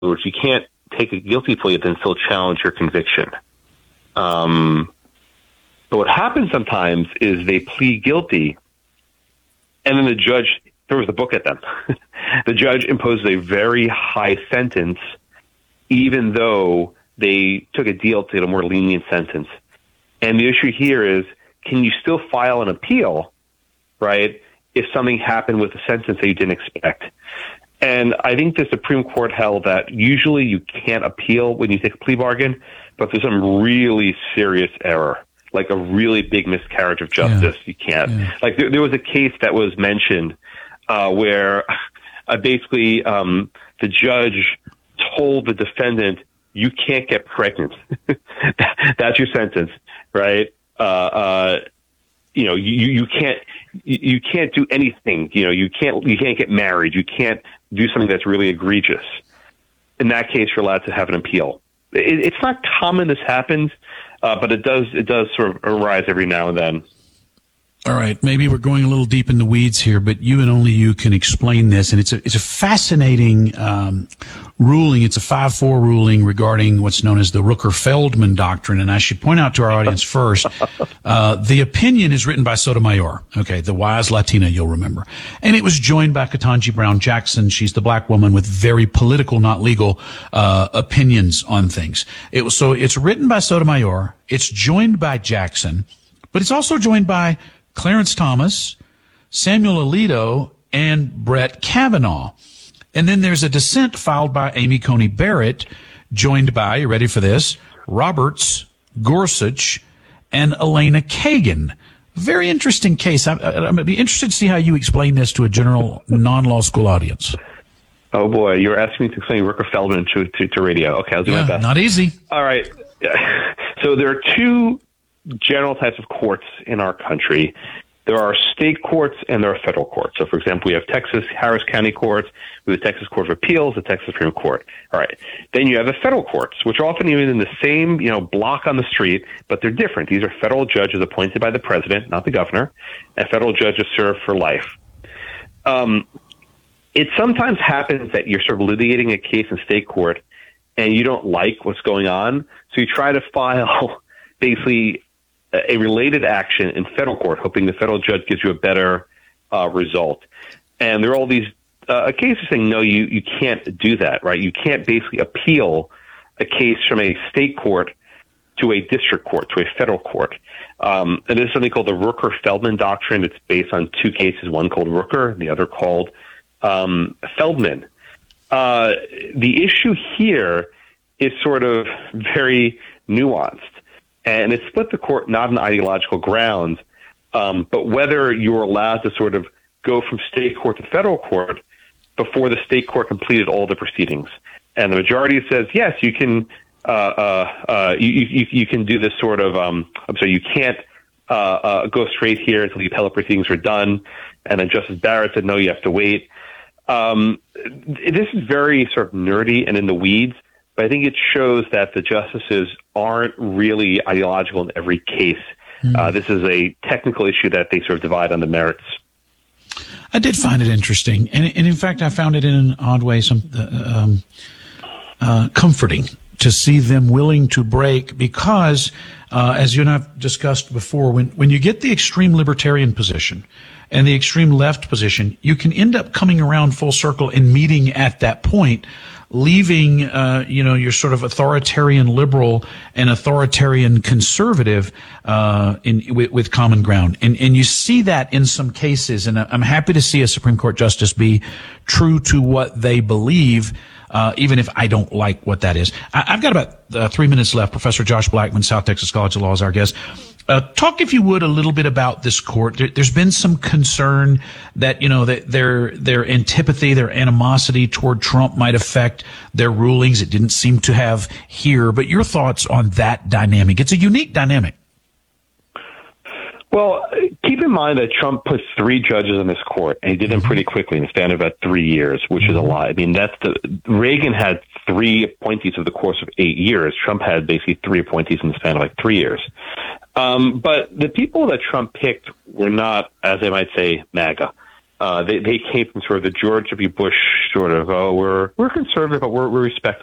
words, you can't take a guilty plea and then still challenge your conviction. But what happens sometimes is they plead guilty, and then the judge throws the book at them. The judge imposes a very high sentence, even though they took a deal to get a more lenient sentence. And the issue here is, can you still file an appeal, right, if something happened with a sentence that you didn't expect? And I think the Supreme Court held that usually you can't appeal when you take a plea bargain, but there's some really serious error, like a really big miscarriage of justice. You can't. Like there was a case that was mentioned where basically the judge told the defendant, you can't get pregnant. That's your sentence, right? You can't do anything. You can't get married. You can't do something that's really egregious. In that case, you're allowed to have an appeal. It's not common this happens, but it does sort of arise every now and then. All right, maybe we're going a little deep in the weeds here, but you and only you can explain this. And it's a fascinating ruling. It's a 5-4 ruling regarding what's known as the Rooker-Feldman doctrine. And I should point out to our audience first, the opinion is written by Sotomayor, okay, the wise Latina, you'll remember. And it was joined by Ketanji Brown Jackson. She's the black woman with very political, not legal, opinions on things. So it's written by Sotomayor. It's joined by Jackson, but it's also joined by Clarence Thomas, Samuel Alito, and Brett Kavanaugh. And then there's a dissent filed by Amy Coney Barrett, joined by, you ready for this, Roberts, Gorsuch, and Elena Kagan. Very interesting case. I'm going to be interested to see how you explain this to a general non-law school audience. Oh, boy. You're asking me to explain Rooker-Feldman to radio. Okay, I'll do my best. Not easy. All right. So there are two general types of courts in our country. There are state courts and there are federal courts. So, for example, we have Texas Harris County courts, we have the Texas Court of Appeals, the Texas Supreme Court. All right. Then you have the federal courts, which are often even in the same, block on the street, but they're different. These are federal judges appointed by the president, not the governor, and federal judges serve for life. It sometimes happens that you're sort of litigating a case in state court and you don't like what's going on, so you try to file basically a related action in federal court, hoping the federal judge gives you a better result. And there are all these cases saying, no, you can't do that, right? You can't basically appeal a case from a state court to a district court, to a federal court. And there's something called the Rooker-Feldman doctrine. It's based on two cases, one called Rooker and the other called Feldman. The issue here is sort of very nuanced. And it split the court not on ideological grounds, but whether you're allowed to sort of go from state court to federal court before the state court completed all the proceedings. And the majority says, yes, you can you can do this sort of, you can't go straight here until the appellate proceedings are done. And then Justice Barrett said, no, you have to wait. This is very sort of nerdy and in the weeds. But I think it shows that the justices aren't really ideological in every case. This is a technical issue that they sort of divide on the merits. I did find it interesting. And in fact, I found it in an odd way comforting to see them willing to break because, as you and I have discussed before, when you get the extreme libertarian position and the extreme left position, you can end up coming around full circle and meeting at that point, leaving, your sort of authoritarian liberal and authoritarian conservative, with common ground. And you see that in some cases. And I'm happy to see a Supreme Court justice be true to what they believe, even if I don't like what that is. I've got about 3 minutes left. Professor Josh Blackman, South Texas College of Law, is our guest. Talk, if you would, a little bit about this court. There's been some concern that, that their antipathy, their animosity toward Trump might affect their rulings. It didn't seem to have here. But your thoughts on that dynamic? It's a unique dynamic. Well, keep in mind that Trump put 3 judges in this court, and he did them pretty quickly in the span of about 3 years, which is a lot. I mean, Reagan had 3 appointees over the course of 8 years. Trump had basically 3 appointees in the span of 3 years. But the people that Trump picked were not, as I might say, MAGA. They came from sort of the George W. Bush sort of, we're conservative, but we're respectful.